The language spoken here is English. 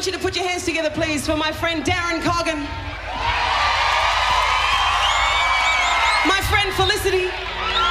want you to put your hands together, please, for my friend Darren Cogan. My friend Felicity.